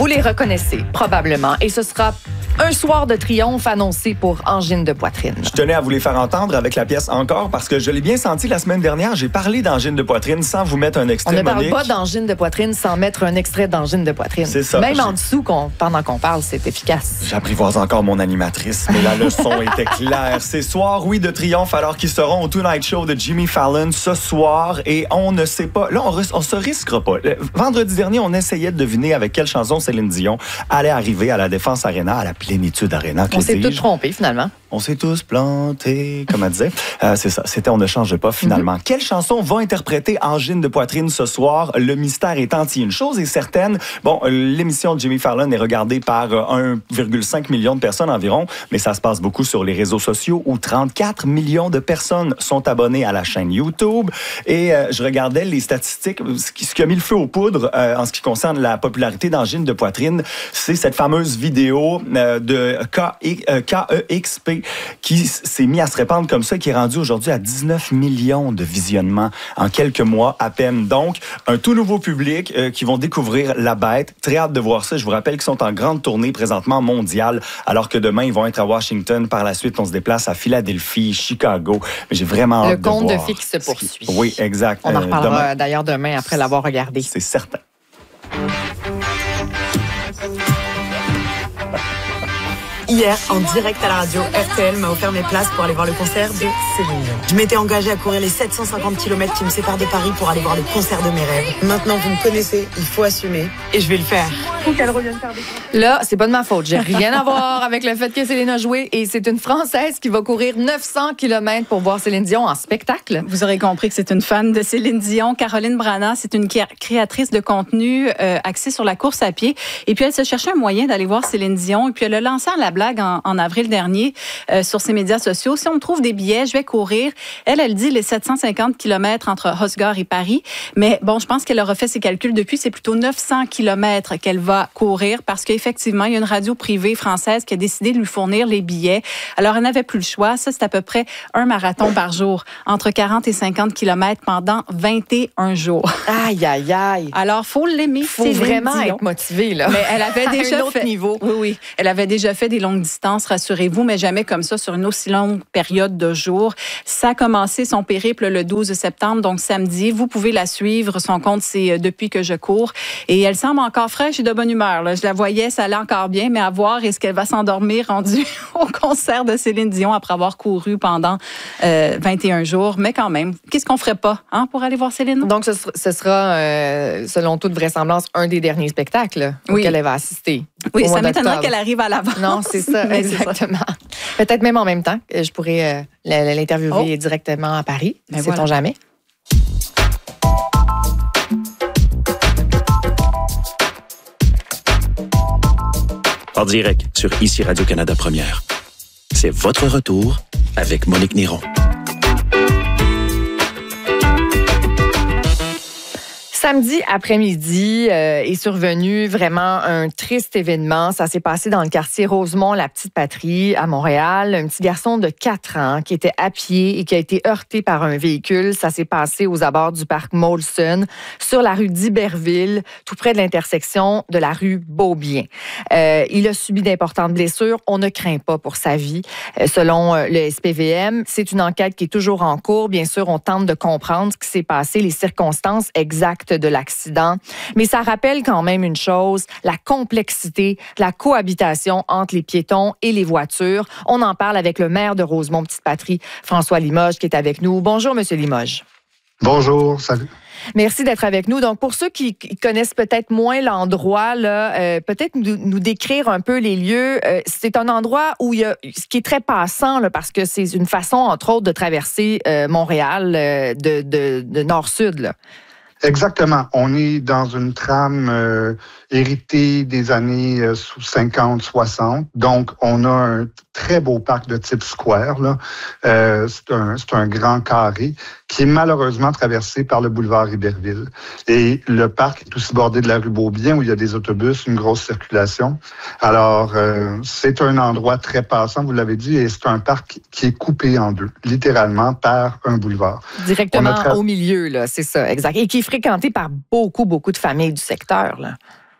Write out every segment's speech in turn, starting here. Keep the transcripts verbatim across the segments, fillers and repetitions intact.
Vous les reconnaissez probablement et ce sera un soir de triomphe annoncé pour Angine de poitrine. Je tenais à vous les faire entendre avec la pièce Encore parce que je l'ai bien senti la semaine dernière. J'ai parlé d'angine de poitrine sans vous mettre un extrait. On ne parle Monique. pas d'angine de poitrine sans mettre un extrait d'angine de poitrine. C'est ça. Même J'ai... en dessous, qu'on, pendant qu'on parle, c'est efficace. J'apprivoise encore mon animatrice, mais la leçon était claire. C'est soir, oui, de triomphe alors qu'ils seront au Tonight Show de Jimmy Fallon ce soir et on ne sait pas. Là, on, re... on se risquera pas. Le... Vendredi dernier, on essayait de deviner avec quelle chanson Céline Dion allait arriver à la Défense Arena, à la Plénitude Arena. On s'est tous trompés, finalement. On s'est tous plantés, comme elle disait. Euh, c'est ça, c'était On ne change pas, finalement. Mm-hmm. Quelle chanson va interpréter Angine de poitrine ce soir? Le mystère est entier. Une chose est certaine, bon, l'émission de Jimmy Fallon est regardée par un virgule cinq million de personnes environ, mais ça se passe beaucoup sur les réseaux sociaux où trente-quatre millions de personnes sont abonnées à la chaîne YouTube. Et euh, je regardais les statistiques. Ce qui, ce qui a mis le feu aux poudres euh, en ce qui concerne la popularité d'Angine de poitrine, c'est cette fameuse vidéo euh, de K E X P qui s'est mis à se répandre comme ça, qui est rendu aujourd'hui à dix-neuf millions de visionnements en quelques mois à peine. Donc, un tout nouveau public euh, qui vont découvrir la bête. Très hâte de voir ça. Je vous rappelle qu'ils sont en grande tournée présentement mondiale, alors que demain, ils vont être à Washington. Par la suite, on se déplace à Philadelphie, Chicago. Mais j'ai vraiment hâte de voir. Le conte de fées qui se poursuit. Oui, exact. On en reparlera euh, demain. d'ailleurs demain après l'avoir regardé. C'est certain. Hier, en direct à la radio, R T L m'a offert mes places pour aller voir le concert de Céline Dion. Je m'étais engagée à courir les sept cent cinquante kilomètres qui me séparent de Paris pour aller voir le concert de mes rêves. Maintenant, vous me connaissez, il faut assumer et je vais le faire. Faut qu'elle revienne faire des... Là, c'est pas de ma faute. J'ai rien à voir avec le fait que Céline a joué et c'est une Française qui va courir neuf cents kilomètres pour voir Céline Dion en spectacle. Vous aurez compris que c'est une fan de Céline Dion. Caroline Brana, c'est une créatrice de contenu euh, axée sur la course à pied. Et puis, elle se cherchait un moyen d'aller voir Céline Dion. Et puis, elle a lancé la blague En, en avril dernier euh, sur ses médias sociaux. Si on me trouve des billets, je vais courir. Elle, elle dit les sept cent cinquante kilomètres entre Hossegor et Paris. Mais bon, je pense qu'elle aura fait ses calculs depuis. C'est plutôt neuf cents kilomètres qu'elle va courir parce qu'effectivement, il y a une radio privée française qui a décidé de lui fournir les billets. Alors, elle n'avait plus le choix. Ça, c'est à peu près un marathon par jour, entre quarante et cinquante kilomètres pendant vingt et un jours. Aïe, aïe, aïe. Alors, faut l'aimer. Faut vraiment Dion. être motivé, là. Mais elle avait déjà à un autre fait... niveau. Oui, oui. Elle avait déjà fait des longues distances, rassurez-vous, mais jamais comme ça sur une aussi longue période de jours. Ça a commencé son périple le douze septembre, donc samedi. Vous pouvez la suivre. Son compte, c'est Depuis que je cours. Et elle semble encore fraîche et de bonne humeur. Là. Je la voyais, ça allait encore bien, mais à voir, est-ce qu'elle va s'endormir rendue au concert de Céline Dion après avoir couru pendant euh, vingt et un jours. Mais quand même, qu'est-ce qu'on ferait pas hein, pour aller voir Céline? Donc, ce sera, ce sera euh, selon toute vraisemblance, un des derniers spectacles oui. auxquels elle va assister. Oui, ça m'étonnerait qu'elle arrive à l'avance. Non, c'est ça, exactement. Peut-être même en même temps. Je pourrais euh, l'interviewer oh. directement à Paris. Ne sait-on voilà. jamais? En direct sur Ici Radio-Canada Première. C'est votre retour avec Monique Néron. Samedi après-midi euh, est survenu vraiment un triste événement. Ça s'est passé dans le quartier Rosemont, la Petite Patrie, à Montréal. Un petit garçon de quatre ans qui était à pied et qui a été heurté par un véhicule. Ça s'est passé aux abords du parc Molson, sur la rue d'Iberville, tout près de l'intersection de la rue Beaubien. Euh, il a subi d'importantes blessures. On ne craint pas pour sa vie. Euh, selon euh, le S P V M, c'est une enquête qui est toujours en cours. Bien sûr, on tente de comprendre ce qui s'est passé, les circonstances exactes de l'accident. Mais ça rappelle quand même une chose, la complexité de la cohabitation entre les piétons et les voitures. On en parle avec le maire de Rosemont, Petite Patrie, François Limoges, qui est avec nous. Bonjour, Monsieur Limoges. Bonjour, salut. Merci d'être avec nous. Donc, pour ceux qui connaissent peut-être moins l'endroit, là, euh, peut-être nous, nous décrire un peu les lieux. Euh, c'est un endroit où il y a, ce qui est très passant, là, parce que c'est une façon, entre autres, de traverser euh, Montréal euh, de, de, de nord-sud, là. Exactement. On est dans une trame euh, héritée des années euh, cinquante soixante. Donc, on a un très beau parc de type square. Là. Euh, c'est, un, c'est un grand carré qui est malheureusement traversé par le boulevard Iberville. Et le parc est aussi bordé de la rue Beaubien où il y a des autobus, une grosse circulation. Alors, euh, c'est un endroit très passant, vous l'avez dit, et c'est un parc qui est coupé en deux, littéralement par un boulevard. Directement tra- au milieu, là, c'est ça, exact. Et qui est fréquenté par beaucoup, beaucoup de familles du secteur, là.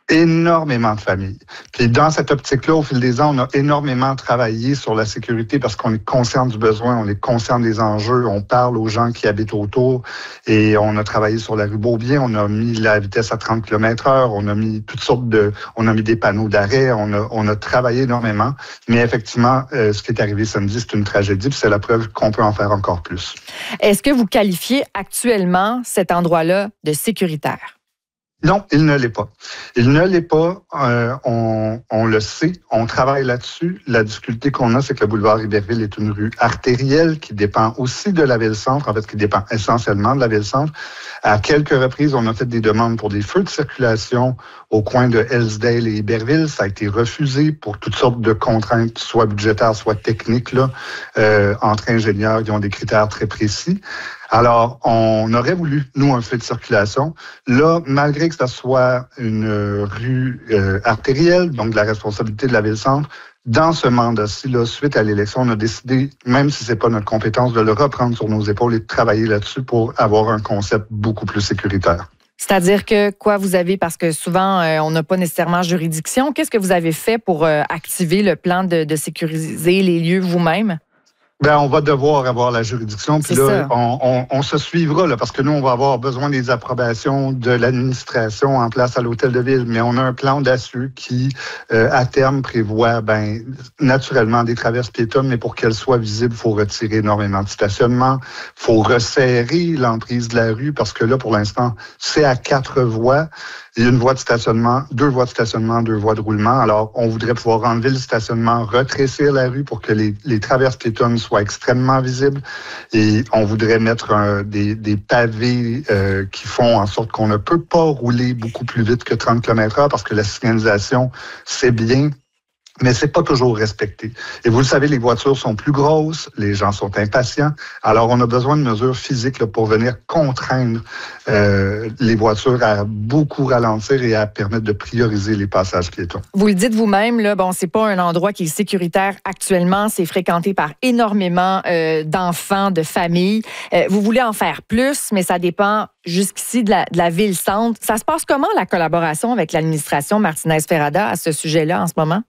Énormément de familles. Puis dans cette optique-là, au fil des ans, on a énormément travaillé sur la sécurité parce qu'on est conscient du besoin, on est conscient des enjeux, on parle aux gens qui habitent autour et on a travaillé sur la rue Beaubien, on a mis la vitesse à trente kilomètres heure, on a mis toutes sortes de... on a mis des panneaux d'arrêt, on a, on a travaillé énormément. Mais effectivement, euh, ce qui est arrivé samedi, c'est une tragédie, puis c'est la preuve qu'on peut en faire encore plus. Est-ce que vous qualifiez actuellement cet endroit-là de sécuritaire? Non, il ne l'est pas. Il ne l'est pas. Euh, on, on le sait. On travaille là-dessus. La difficulté qu'on a, c'est que le boulevard Iberville est une rue artérielle qui dépend aussi de la ville-centre, en fait, qui dépend essentiellement de la ville-centre. À quelques reprises, on a fait des demandes pour des feux de circulation au coin de Hillsdale et Iberville. Ça a été refusé pour toutes sortes de contraintes, soit budgétaires, soit techniques, là, euh, entre ingénieurs qui ont des critères très précis. Alors, on aurait voulu, nous, un feu de circulation. Là, malgré que ce soit une rue euh, artérielle, donc de la responsabilité de la ville-centre, dans ce mandat-ci, là, suite à l'élection, on a décidé, même si c'est pas notre compétence, de le reprendre sur nos épaules et de travailler là-dessus pour avoir un concept beaucoup plus sécuritaire. C'est-à-dire que quoi vous avez, parce que souvent, euh, on n'a pas nécessairement juridiction, qu'est-ce que vous avez fait pour euh, activer le plan de, de sécuriser les lieux vous-même? Ben, on va devoir avoir la juridiction, puis là, on, on, on se suivra, là, parce que nous, on va avoir besoin des approbations de l'administration en place à l'hôtel de ville, mais on a un plan d'assu qui, euh, à terme, prévoit, ben, naturellement des traverses piétonnes, mais pour qu'elles soient visibles, il faut retirer énormément de stationnement, il faut resserrer l'emprise de la rue, parce que là, pour l'instant, c'est à quatre voies. Il y a une voie de stationnement, deux voies de stationnement, deux voies de roulement. Alors, on voudrait pouvoir enlever le stationnement, retrécir la rue pour que les, les traverses piétonnes soient extrêmement visibles. Et on voudrait mettre un, des, des pavés euh, qui font en sorte qu'on ne peut pas rouler beaucoup plus vite que trente kilomètres heure parce que la signalisation, c'est bien, mais c'est pas toujours respecté. Et vous le savez, les voitures sont plus grosses, les gens sont impatients. Alors, on a besoin de mesures physiques là, pour venir contraindre euh, les voitures à beaucoup ralentir et à permettre de prioriser les passages piétons. Vous le dites vous-même, là, bon, c'est pas un endroit qui est sécuritaire actuellement. C'est fréquenté par énormément euh, d'enfants, de familles. Euh, vous voulez en faire plus, mais ça dépend jusqu'ici de la, de la ville-centre. Ça se passe comment, la collaboration avec l'administration Martinez-Ferrada à ce sujet-là en ce moment?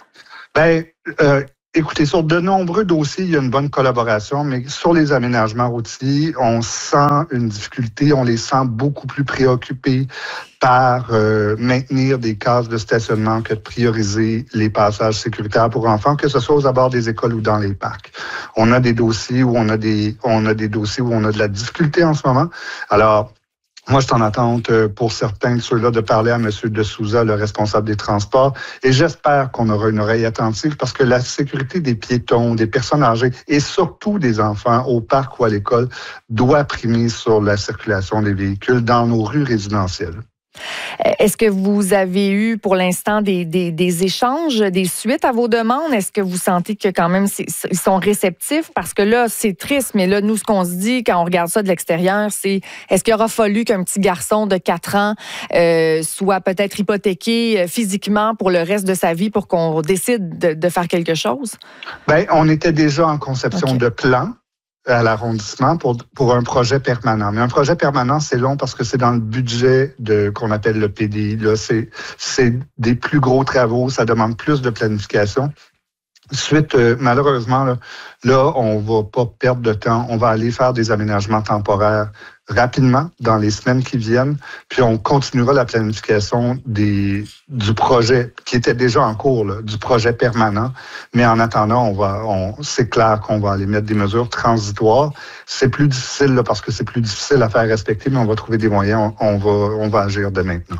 Ben, euh, écoutez, sur de nombreux dossiers, il y a une bonne collaboration, mais sur les aménagements routiers, on sent une difficulté, on les sent beaucoup plus préoccupés par euh, maintenir des cases de stationnement que de prioriser les passages sécuritaires pour enfants, que ce soit aux abords des écoles ou dans les parcs. On a des dossiers où on a des, on a des dossiers où on a de la difficulté en ce moment. Alors, moi, je suis en attente pour certains de ceux-là de parler à M. De Souza, le responsable des transports, et j'espère qu'on aura une oreille attentive parce que la sécurité des piétons, des personnes âgées et surtout des enfants au parc ou à l'école doit primer sur la circulation des véhicules dans nos rues résidentielles. Est-ce que vous avez eu pour l'instant des, des, des échanges, des suites à vos demandes? Est-ce que vous sentez que quand même ils sont réceptifs? Parce que là, c'est triste, mais là, nous, ce qu'on se dit quand on regarde ça de l'extérieur, c'est est-ce qu'il aura fallu qu'un petit garçon de quatre ans euh, soit peut-être hypothéqué physiquement pour le reste de sa vie pour qu'on décide de, de faire quelque chose? Bien, on était déjà en conception okay. de plan à l'arrondissement pour, pour un projet permanent. Mais un projet permanent, c'est long parce que c'est dans le budget de qu'on appelle le P D I. Là, c'est, c'est des plus gros travaux, ça demande plus de planification. Suite, euh, malheureusement, là, là, on va pas perdre de temps. On va aller faire des aménagements temporaires rapidement dans les semaines qui viennent. Puis on continuera la planification des, du projet qui était déjà en cours, là, du projet permanent. Mais en attendant, on va, on, c'est clair qu'on va aller mettre des mesures transitoires. C'est plus difficile là, parce que c'est plus difficile à faire respecter, mais on va trouver des moyens. On, on va, on va agir dès maintenant.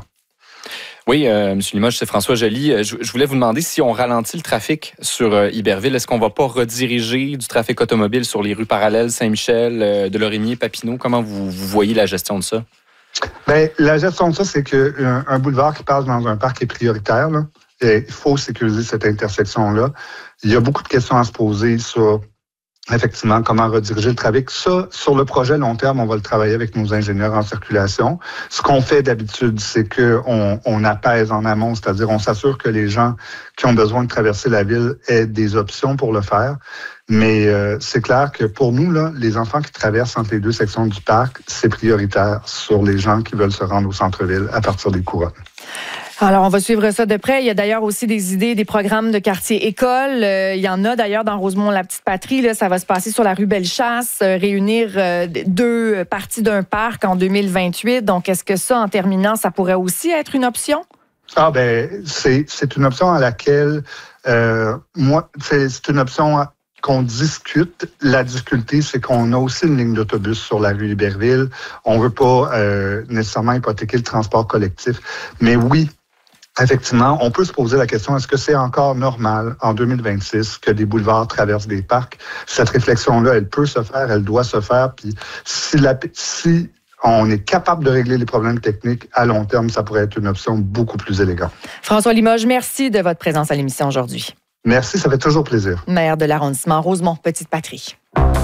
Oui, euh, M. Limoges, c'est François Joly. Je, je voulais vous demander si on ralentit le trafic sur euh, Iberville, est-ce qu'on ne va pas rediriger du trafic automobile sur les rues parallèles, Saint-Michel, euh, de Lorimier, Papineau? Comment vous, vous voyez la gestion de ça? Bien, la gestion de ça, c'est qu'un un boulevard qui passe dans un parc est prioritaire. Là, et il faut sécuriser cette intersection-là. Il y a beaucoup de questions à se poser sur... Effectivement, comment rediriger le trafic. Ça, sur le projet long terme, on va le travailler avec nos ingénieurs en circulation. Ce qu'on fait d'habitude, c'est qu'on on apaise en amont, c'est-à-dire on s'assure que les gens qui ont besoin de traverser la ville aient des options pour le faire. Mais euh, c'est clair que pour nous, là, les enfants qui traversent entre les deux sections du parc, c'est prioritaire sur les gens qui veulent se rendre au centre-ville à partir des couronnes. Alors, on va suivre ça de près. Il y a d'ailleurs aussi des idées, des programmes de quartier école. Euh, il y en a d'ailleurs dans Rosemont-la-Petite-Patrie. Là, ça va se passer sur la rue Bellechasse, euh, réunir euh, deux parties d'un parc en deux mille vingt-huit. Donc, est-ce que ça, en terminant, ça pourrait aussi être une option? Ah ben, c'est, c'est une option à laquelle, euh, moi, c'est, c'est une option à, qu'on discute. La difficulté, c'est qu'on a aussi une ligne d'autobus sur la rue Iberville. On veut pas euh, nécessairement hypothéquer le transport collectif. Mais oui, effectivement, on peut se poser la question, est-ce que c'est encore normal en deux mille vingt-six que des boulevards traversent des parcs? Cette réflexion-là, elle peut se faire, elle doit se faire. Puis si, la, si on est capable de régler les problèmes techniques à long terme, ça pourrait être une option beaucoup plus élégante. François Limoges, merci de votre présence à l'émission aujourd'hui. Merci, ça fait toujours plaisir. Maire de l'arrondissement Rosemont-Petite-Patrie.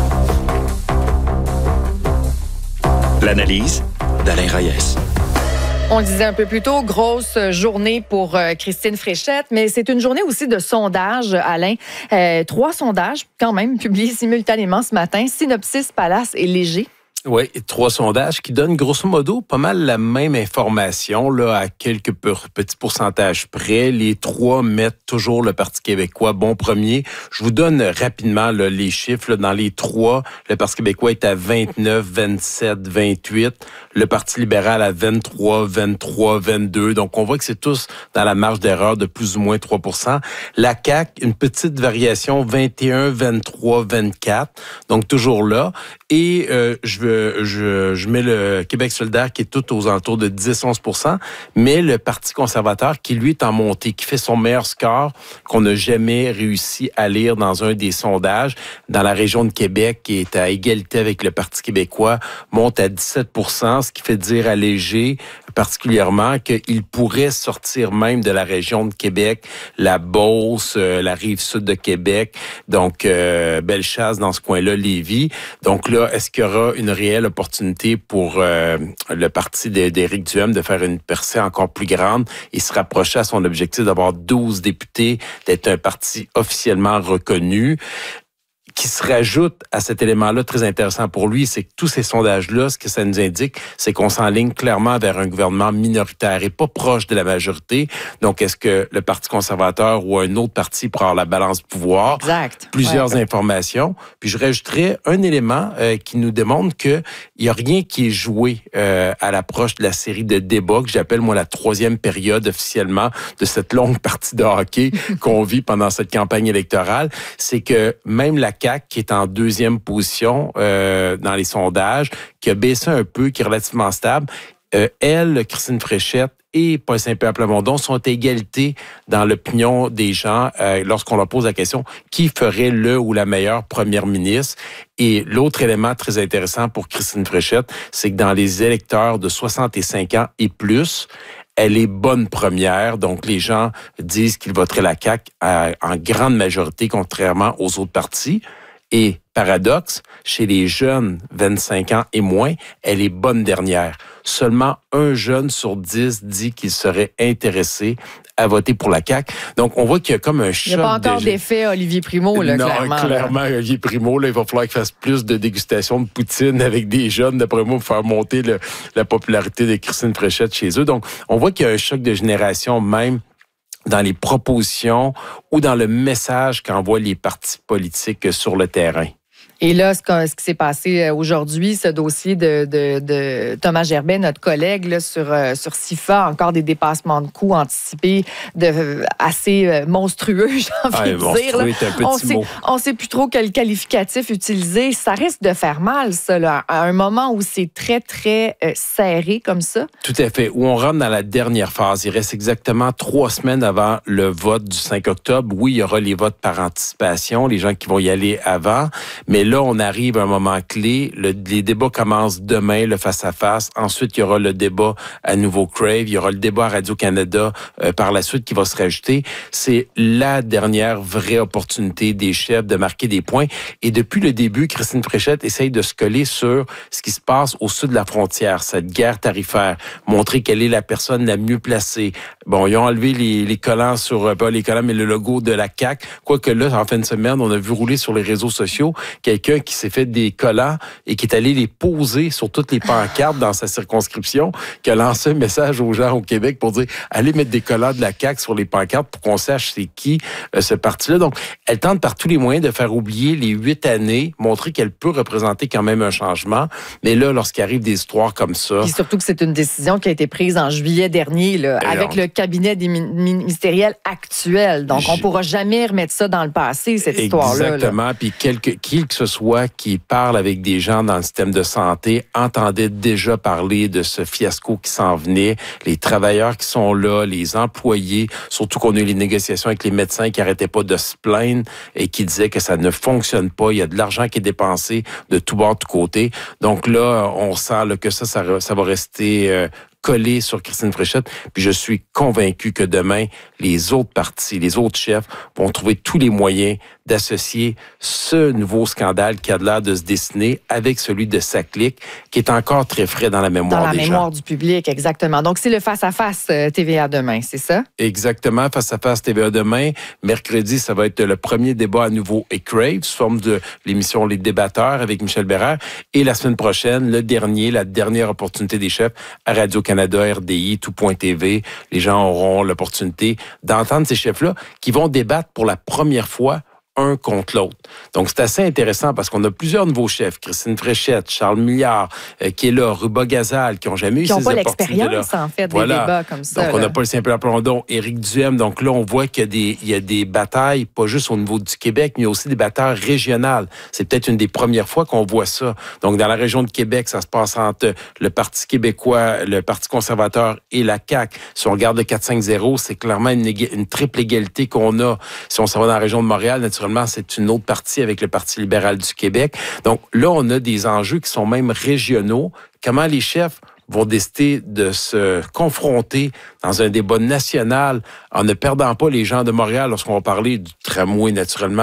L'analyse d'Alain Reyes. On le disait un peu plus tôt, grosse journée pour euh, Christine Fréchette, mais c'est une journée aussi de sondage, Alain. Euh, trois sondages, quand même, publiés simultanément ce matin. Synopsis, Palace et Léger. Oui, trois sondages qui donnent grosso modo pas mal la même information, là, à quelques petits pourcentages près. Les trois mettent toujours le Parti québécois bon premier. Je vous donne rapidement là, les chiffres. Là, dans les trois, le Parti québécois est à vingt-neuf, vingt-sept, vingt-huit. Le Parti libéral à vingt-trois, vingt-trois, vingt-deux. Donc, on voit que c'est tous dans la marge d'erreur de plus ou moins trois pour cent. La C A Q, une petite variation, vingt et un, vingt-trois, vingt-quatre. Donc, toujours là. Et euh, je veux Je, je mets le Québec solidaire qui est tout aux alentours de dix à onze pour cent, mais le Parti conservateur qui, lui, est en montée, qui fait son meilleur score qu'on n'a jamais réussi à lire dans un des sondages. Dans la région de Québec, qui est à égalité avec le Parti québécois, monte à dix-sept pour cent, ce qui fait dire à Léger particulièrement qu'il pourrait sortir même de la région de Québec, la Beauce, euh, la rive sud de Québec, donc euh, Bellechasse dans ce coin-là, Lévis. Donc là, est-ce qu'il y aura une réelle opportunité pour euh, le parti d'Éric Duhem de faire une percée encore plus grande et se rapprocher à son objectif d'avoir douze députés, d'être un parti officiellement reconnu? Qui se rajoute à cet élément-là très intéressant pour lui, c'est que tous ces sondages-là, ce que ça nous indique, c'est qu'on s'enligne clairement vers un gouvernement minoritaire et pas proche de la majorité. Donc, est-ce que le Parti conservateur ou un autre parti pourra avoir la balance de pouvoir? Exact. Plusieurs ouais. informations. Puis, je rajouterais un élément euh, qui nous démontre qu'il n'y a rien qui est joué euh, à l'approche de la série de débats que j'appelle, moi, la troisième période officiellement de cette longue partie de hockey qu'on vit pendant cette campagne électorale. C'est que même la C A Q, qui est en deuxième position euh, dans les sondages, qui a baissé un peu, qui est relativement stable, euh, elle, Christine Fréchette et Paul Saint-Pierre Plamondon sont à égalité dans l'opinion des gens euh, lorsqu'on leur pose la question qui ferait le ou la meilleure première ministre. Et l'autre élément très intéressant pour Christine Fréchette, c'est que dans les électeurs de soixante-cinq ans et plus, elle est bonne première, donc les gens disent qu'ils voteraient la C A Q à, en grande majorité, contrairement aux autres partis. Et paradoxe, chez les jeunes vingt-cinq ans et moins, elle est bonne dernière. Seulement un jeune sur dix dit qu'il serait intéressé à voter pour la C A Q. Donc, on voit qu'il y a comme un choc. Il n'y a pas encore de... d'effet Olivier Primo, là, non, clairement. clairement, là. Olivier Primo, là, il va falloir qu'il fasse plus de dégustation de poutine avec des jeunes, d'après moi, pour faire monter le, la popularité de Christine Fréchette chez eux. Donc, on voit qu'il y a un choc de génération même dans les propositions ou dans le message qu'envoient les partis politiques sur le terrain. Et là, ce, ce qui s'est passé aujourd'hui, ce dossier de, de, de Thomas Gerbet, notre collègue là, sur, sur SIFA, encore des dépassements de coûts anticipés de, assez monstrueux, j'ai envie ah, de dire. Là. Est un petit on sait, mot. On sait plus trop quel qualificatif utiliser. Ça risque de faire mal, ça, là, à un moment où c'est très, très euh, serré comme ça. Tout à fait. Où on rentre dans la dernière phase. Il reste exactement trois semaines avant le vote du cinq octobre. Oui, il y aura les votes par anticipation, les gens qui vont y aller avant, mais là, on arrive à un moment clé. Le, les débats commencent demain, le face-à-face. Ensuite, il y aura le débat à Nouveau Crave. Il y aura le débat à Radio-Canada euh, par la suite qui va se rajouter. C'est la dernière vraie opportunité des chefs de marquer des points. Et depuis le début, Christine Fréchette essaye de se coller sur ce qui se passe au sud de la frontière, cette guerre tarifaire, montrer quelle est la personne la mieux placée. Bon, ils ont enlevé les, les collants sur, pas les collants, mais le logo de la C A Q. Quoique là, en fin de semaine, on a vu rouler sur les réseaux sociaux quelqu'un quelqu'un qui s'est fait des collants et qui est allé les poser sur toutes les pancartes dans sa circonscription, qui a lancé un message aux gens au Québec pour dire « Allez mettre des collants de la C A Q sur les pancartes pour qu'on sache c'est qui euh, ce parti-là. » Donc, elle tente par tous les moyens de faire oublier les huit années, montrer qu'elle peut représenter quand même un changement. Mais là, lorsqu'il arrive des histoires comme ça... Puis surtout que c'est une décision qui a été prise en juillet dernier, là, avec on... le cabinet des ministériel actuel. Donc, on ne pourra jamais remettre ça dans le passé, cette histoire-là. Exactement. Là. Puis, quelque, qui que ce soit qui parle avec des gens dans le système de santé entendait déjà parler de ce fiasco qui s'en venait, les travailleurs qui sont là, les employés, surtout qu'on a eu les négociations avec les médecins qui n'arrêtaient pas de se plaindre et qui disaient que ça ne fonctionne pas. Il y a de l'argent qui est dépensé de tout bord, de tout côté. Donc là, on sent là, que ça, ça, ça va rester... Euh, collé sur Christine Fréchette. Puis je suis convaincu que demain, les autres partis, les autres chefs vont trouver tous les moyens d'associer ce nouveau scandale qui a l'air de se dessiner avec celui de sa clique, qui est encore très frais dans la mémoire des gens. Dans la mémoire du public, exactement. Donc, c'est le face-à-face T V A demain, c'est ça? Exactement, face-à-face T V A demain. Mercredi, ça va être le premier débat à nouveau et Crave, sous forme de l'émission Les Débatteurs avec Michel Bérard. Et la semaine prochaine, le dernier, la dernière opportunité des chefs à Radio-Canada, R D I, tout point T V. Les gens auront l'opportunité d'entendre ces chefs-là qui vont débattre pour la première fois un contre l'autre. Donc, c'est assez intéressant parce qu'on a plusieurs nouveaux chefs. Christine Fréchette, Charles Milliard, euh, qui est là, Ruba Gazal, qui n'ont jamais qui eu ces opportunités-là. Qui n'ont pas l'expérience, en fait, voilà. des débats comme ça. Donc, on n'a pas le simple Plandon, Éric Duhem. Donc là, on voit qu'il y a, des, il y a des batailles, pas juste au niveau du Québec, mais aussi des batailles régionales. C'est peut-être une des premières fois qu'on voit ça. Donc, dans la région de Québec, ça se passe entre le Parti québécois, le Parti conservateur et la C A Q. Si on regarde le quatre cinq zéro, c'est clairement une, une triple égalité qu'on a. Si on s'en va dans la région de Montréal, naturellement, c'est une autre partie avec le Parti libéral du Québec. Donc là, on a des enjeux qui sont même régionaux. Comment les chefs vont décider de se confronter dans un débat national en ne perdant pas les gens de Montréal lorsqu'on va parler du tramway, naturellement,